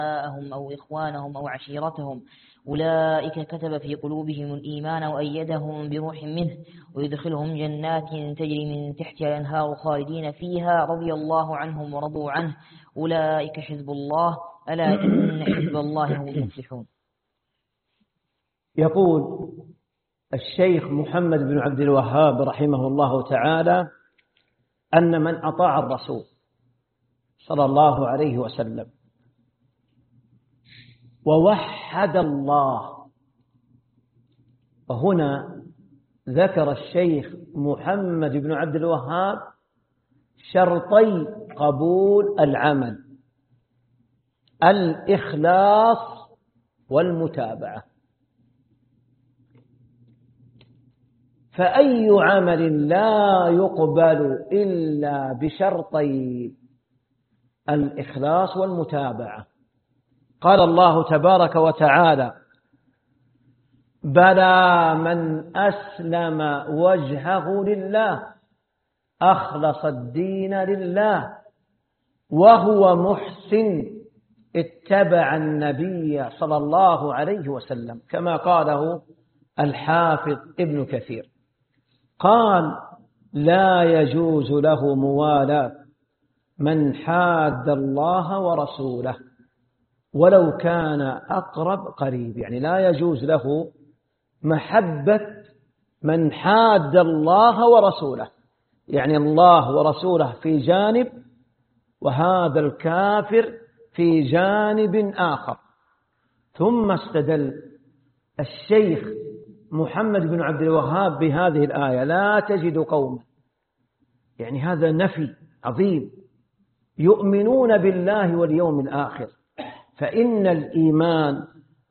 أبناءهم أو إخوانهم أو عشيرتهم، أولئك كتب في قلوبهم الإيمان وأيدهم بروح منه ويدخلهم جنات تجري من تحتها الأنهار خالدين فيها رضي الله عنهم ورضوا عنه، أولئك حزب الله، ألا إن حزب الله هم المفلحون. يقول الشيخ محمد بن عبد الوهاب رحمه الله تعالى أن من أطاع الرسول صلى الله عليه وسلم ووحد الله، وهنا ذكر الشيخ محمد بن عبد الوهاب شرطي قبول العمل: الإخلاص والمتابعة. فأي عمل لا يقبل إلا بشرطي الإخلاص والمتابعة. قال الله تبارك وتعالى: بلى من أسلم وجهه لله أخلص الدين لله وهو محسن اتبع النبي صلى الله عليه وسلم، كما قاله الحافظ ابن كثير. قال: لا يجوز له موالاة من حاد الله ورسوله ولو كان أقرب قريب، يعني لا يجوز له محبة من حاد الله ورسوله، يعني الله ورسوله في جانب وهذا الكافر في جانب آخر. ثم استدل الشيخ محمد بن عبد الوهاب بهذه الآية: لا تجد قوما، يعني هذا نفي عظيم، يؤمنون بالله واليوم الآخر. فإن الإيمان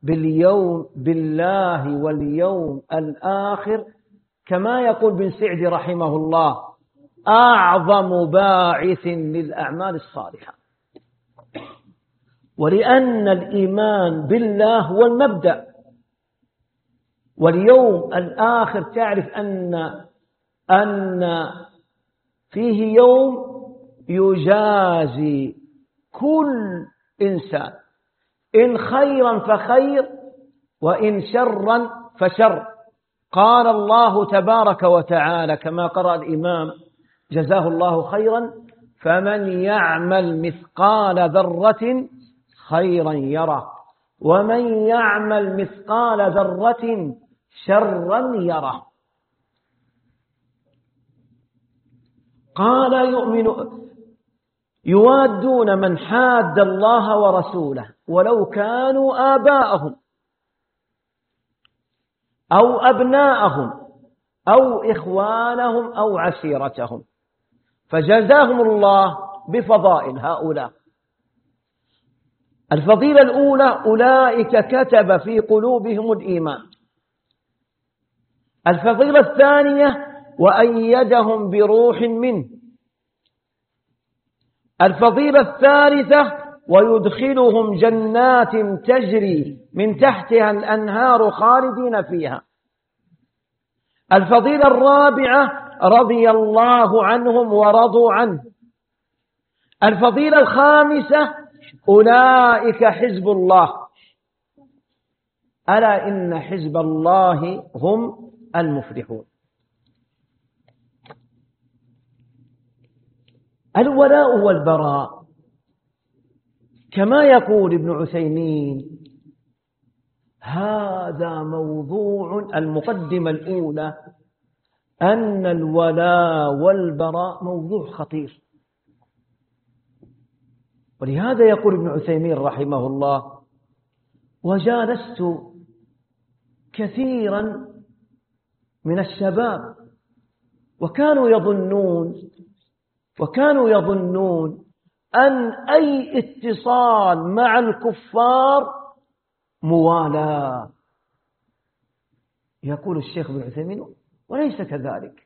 بالله واليوم الآخر كما يقول بن سعدي رحمه الله أعظم باعث للأعمال الصالحة. ولأن الإيمان بالله هو المبدأ، واليوم الآخر تعرف أن فيه يوم يجازي كل إنسان، إن خيرا فخير وإن شرا فشر. قال الله تبارك وتعالى كما قرأ الإمام جزاه الله خيرا: فمن يعمل مثقال ذرة خيرا يره ومن يعمل مثقال ذرة شرا يره. قال: يوادون من حاد الله ورسوله ولو كانوا آباءهم أو أبناءهم أو إخوانهم أو عشيرتهم. فجزاهم الله بفضائل هؤلاء. الفضيلة الأولى: أولئك كتب في قلوبهم الإيمان. الفضيلة الثانية: وأيدهم بروح منه. الفضيلة الثالثة: ويدخلهم جنات تجري من تحتها الأنهار خالدين فيها. الفضيلة الرابعة: رضي الله عنهم ورضوا عنه. الفضيلة الخامسة: أولئك حزب الله، ألا إن حزب الله هم المفلحون. الولاء والبراء كما يقول ابن عثيمين هذا موضوع المقدمة الأولى، أن الولاء والبراء موضوع خطير. ولهذا يقول ابن عثيمين رحمه الله: وجالست كثيرا من الشباب وكانوا يظنون أن أي اتصال مع الكفار موالاة. يقول الشيخ ابن عثيمين: وليس كذلك.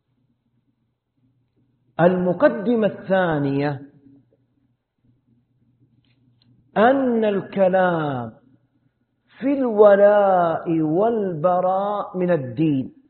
المقدمة الثانية: أن الكلام في الولاء والبراء من الدين،